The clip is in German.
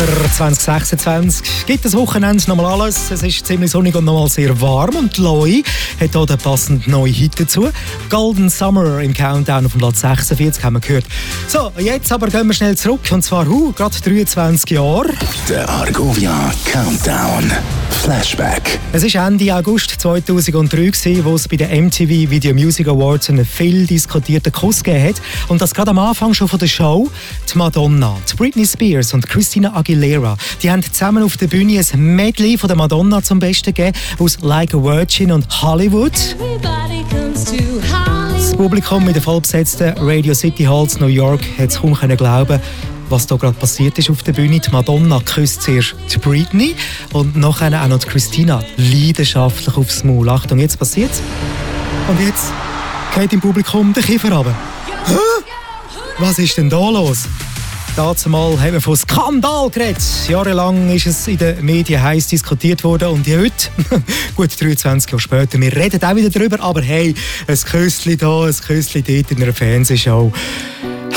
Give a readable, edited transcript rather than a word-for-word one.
November 2026 gibt das Wochenende nochmal alles. Es ist ziemlich sonnig und nochmal sehr warm. Und Loi hat hier den passenden neuen Hit dazu. Golden Summer im Countdown auf dem Platz 46 haben wir gehört. So, jetzt aber gehen wir schnell zurück. Und zwar gerade 23 Jahre. Der Argovia Countdown Flashback. Es war Ende August 2003, wo es bei den MTV Video Music Awards einen viel diskutierten Kuss gegeben hat. Und das gerade am Anfang schon von der Show. Die Madonna, die Britney Spears und Christina Aguilera, die haben zusammen auf der Bühne ein Medley von der Madonna zum Besten gegeben, aus Like a Virgin und Hollywood. Das Publikum in der vollbesetzten Radio City Hall in New York hat es kaum glauben, was da gerade passiert ist auf der Bühne. Die Madonna küsst zuerst die Britney und nachher auch noch die Christina leidenschaftlich aufs Maul. Achtung, jetzt passiert's. Und jetzt geht im Publikum der Kiefer runter. Hä? Was ist denn da los? Dazumal haben wir von Skandal geredet. Jahrelang ist es in den Medien heiß diskutiert worden und heute, gut 23 Jahre später, wir reden auch wieder darüber, aber hey, ein Küsschen da, ein Küsschen dort in einer Fernsehshow.